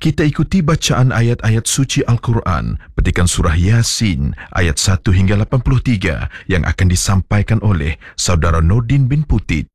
Kita ikuti bacaan ayat-ayat suci Al-Quran, petikan surah Yasin, ayat 1 hingga 83 yang akan disampaikan oleh Saudara Nordin bin Putit.